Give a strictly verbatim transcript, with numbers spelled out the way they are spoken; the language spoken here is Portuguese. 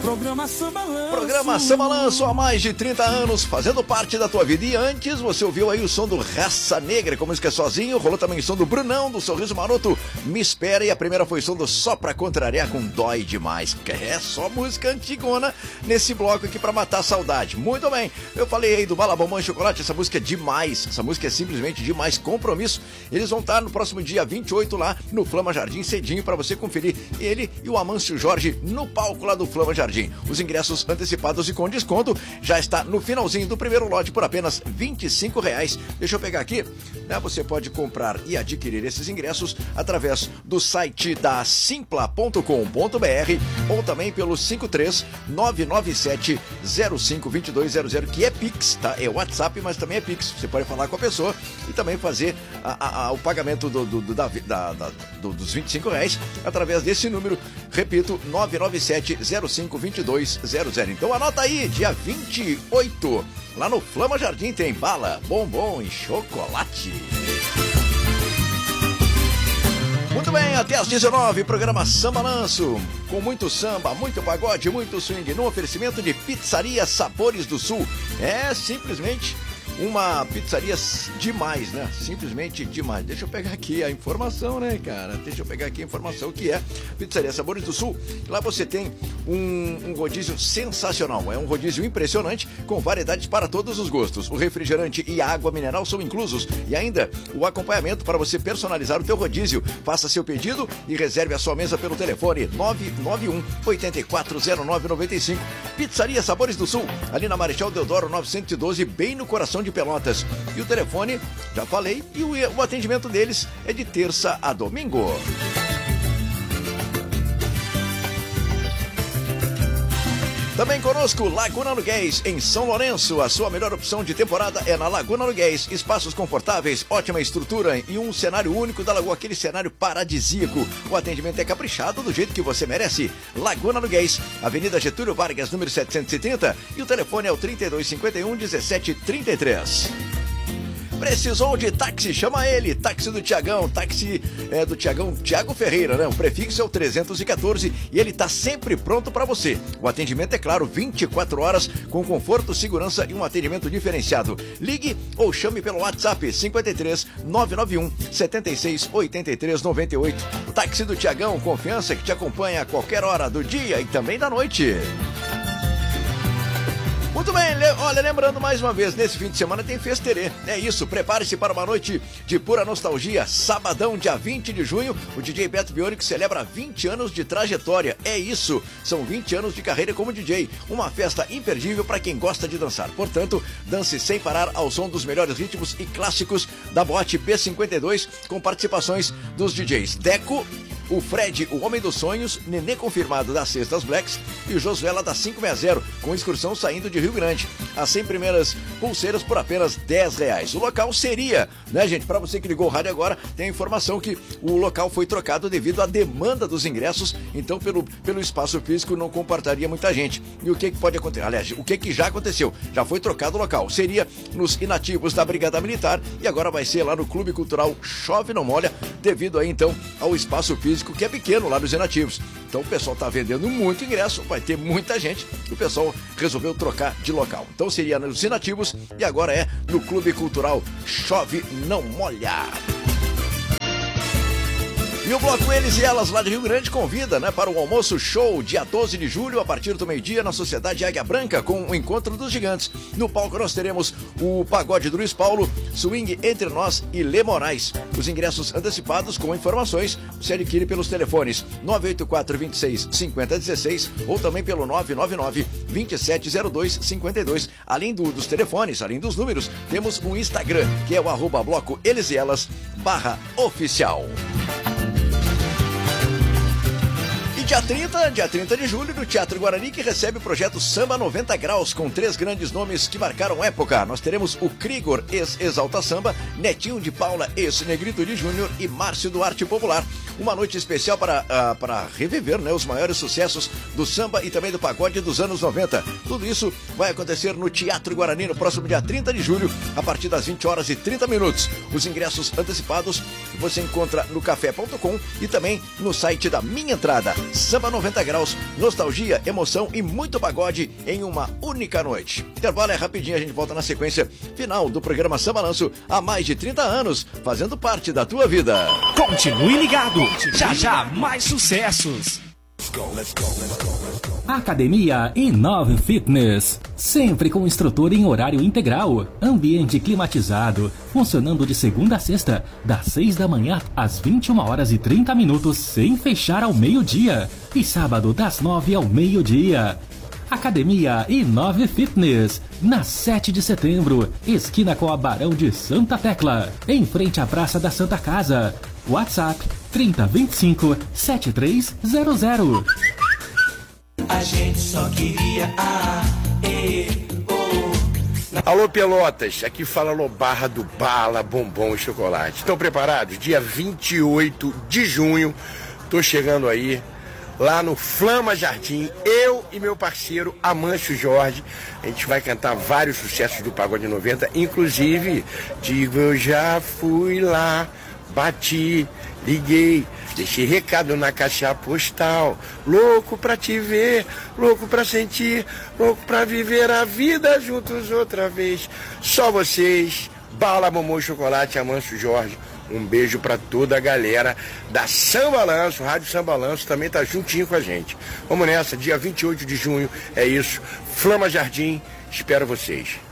Programa Samba Lanço. Programa Samba Lanço há mais de trinta anos, fazendo parte da tua vida. E antes você ouviu aí o som do Raça Negra, com música Sozinho. Rolou também o som do Brunão, do Sorriso Maroto, Me Espera. E a primeira foi o som do Só Pra Contrariar, com Dói Demais. É só música antigona nesse bloco aqui pra matar a saudade. Muito bem, eu falei aí do Balabomã Chocolate. Essa música é demais, essa música é simplesmente demais. Compromisso. Eles vão estar no próximo dia vinte e oito lá no Flama Jardim, cedinho, pra você conferir ele e o Amâncio Jorge no palco lá do Flama Jardim. Os ingressos antecipados e com desconto já está no finalzinho do primeiro lote por apenas vinte e cinco reais. Deixa eu pegar aqui, né? Você pode comprar e adquirir esses ingressos através do site da simpla ponto com ponto br ou também pelo cinco três nove nove sete zero cinco dois dois zero zero, que é Pix, tá? É WhatsApp, mas também é Pix. Você pode falar com a pessoa e também fazer a, a, a, o pagamento do, do, do, da, da, da, do, dos vinte e cinco reais através desse número. Repito, nove nove sete zero cinco dois dois zero zero. Então anota aí, dia vinte e oito, lá no Flama Jardim tem bala, bombom e chocolate. Muito bem, até às dezenove, programa Samba Lanço, com muito samba, muito pagode, muito swing, no oferecimento de Pizzaria Sabores do Sul. É simplesmente uma pizzaria demais, né? Simplesmente demais. Deixa eu pegar aqui a informação, né, cara? Deixa eu pegar aqui a informação que é Pizzaria Sabores do Sul. Lá você tem um, um rodízio sensacional. É um rodízio impressionante, com variedades para todos os gostos. O refrigerante e a água mineral são inclusos. E ainda o acompanhamento para você personalizar o teu rodízio. Faça seu pedido e reserve a sua mesa pelo telefone nove nove um oito quatro zero nove nove cinco. Pizzaria Sabores do Sul, ali na Marechal Deodoro novecentos e doze, bem no coração de Pelotas. E o telefone, já falei, e o, o atendimento deles é de terça a domingo. Também conosco, Laguna Aluguéis, em São Lourenço. A sua melhor opção de temporada é na Laguna Aluguéis. Espaços confortáveis, ótima estrutura e um cenário único da Lagoa, aquele cenário paradisíaco. O atendimento é caprichado do jeito que você merece. Laguna Aluguéis, Avenida Getúlio Vargas, número setecentos e trinta, e o telefone é o trinta e dois cinquenta e um, dezessete trinta e três. Precisou de táxi? Chama ele, táxi do Tiagão, táxi é, do Tiagão, Tiago Ferreira, né? O prefixo é o trezentos e quatorze e ele tá sempre pronto para você. O atendimento é claro, vinte e quatro horas, com conforto, segurança e um atendimento diferenciado. Ligue ou chame pelo WhatsApp cinco três nove nove um sete seis oito três nove oito. O táxi do Tiagão, confiança que te acompanha a qualquer hora do dia e também da noite. Muito bem, olha, lembrando mais uma vez, nesse fim de semana tem Festerê. É isso, prepare-se para uma noite de pura nostalgia. Sabadão, dia vinte de junho, o D J Beto Bionic celebra vinte anos de trajetória. É isso, são vinte anos de carreira como D J. Uma festa imperdível para quem gosta de dançar. Portanto, dance sem parar ao som dos melhores ritmos e clássicos da boate B cinquenta e dois, com participações dos D Js Deco, o Fred, o Homem dos Sonhos, Nenê confirmado das Sextas Blacks e o Josuela da quinhentos e sessenta, com excursão saindo de Rio Grande. As cem primeiras pulseiras por apenas dez reais. O local seria, né, gente? Para você que ligou o rádio agora, tem a informação que o local foi trocado devido à demanda dos ingressos, então pelo, pelo espaço físico não comportaria muita gente. E o que, que pode acontecer? Aliás, o que, que já aconteceu? Já foi trocado o local. Seria nos inativos da Brigada Militar e agora vai ser lá no Clube Cultural Chove Não Molha, devido aí então ao espaço físico que é pequeno lá dos inativos. Então o pessoal está vendendo muito ingresso, vai ter muita gente, e o pessoal resolveu trocar de local. Então seria nos inativos e agora é no Clube Cultural Chove Não Molha. E o bloco Eles e Elas lá de Rio Grande convida, né, para o almoço show dia doze de julho, a partir do meio-dia, na Sociedade Águia Branca, com o Encontro dos Gigantes. No palco nós teremos o pagode do Luiz Paulo, swing Entre Nós e Lê Moraes. Os ingressos antecipados com informações você adquire pelos telefones nove oito quatro, dois seis, cinco zero um seis ou também pelo nove nove nove, dois sete zero dois, cinco dois. Além do, dos telefones, além dos números, temos um Instagram, que é o arroba bloco Eles e Elas barra oficial. Dia trinta, dia trinta de julho, no Teatro Guarani, que recebe o projeto Samba noventa Graus, com três grandes nomes que marcaram época. Nós teremos o Krigor, ex-Exalta Samba, Netinho de Paula, ex-Negrito de Júnior e Márcio do Arte Popular. Uma noite especial para, uh, para reviver, né, os maiores sucessos do samba e também do pagode dos anos noventa. Tudo isso vai acontecer no Teatro Guarani no próximo dia trinta de julho, a partir das vinte horas e trinta minutos. Os ingressos antecipados você encontra no café ponto com e também no site da Minha Entrada. Samba noventa graus, nostalgia, emoção e muito pagode em uma única noite. Intervalo é rapidinho, a gente volta na sequência final do programa Samba Lanço há mais de trinta anos, fazendo parte da tua vida. Continue ligado, já já mais sucessos. Academia Inove Fitness, sempre com instrutor em horário integral, ambiente climatizado, funcionando de segunda a sexta, das seis da manhã às vinte e uma horas e trinta minutos, sem fechar ao meio-dia, e sábado das nove ao meio-dia. Academia Inove Fitness, na sete de setembro, esquina com a Barão de Santa Tecla, em frente à Praça da Santa Casa. WhatsApp trinta, vinte e cinco, setenta e três zero zero. A gente só queria a e o. Alô Pelotas, aqui fala Lobarra do Bala, Bombom e Chocolate. Estão preparados? Dia vinte e oito de junho, tô chegando aí, lá no Flama Jardim, eu e meu parceiro Amâncio Jorge. A gente vai cantar vários sucessos do Pagode noventa, inclusive Digo Eu Já Fui Lá, Bati, Liguei, deixei recado na caixa postal. Louco pra te ver, louco pra sentir, louco pra viver a vida juntos outra vez. Só vocês, Bala, Bombom e Chocolate, Amâncio Jorge. Um beijo pra toda a galera da Samba Lanço, Rádio Samba Lanço também tá juntinho com a gente. Vamos nessa, dia vinte e oito de junho, é isso. Flama Jardim, espero vocês.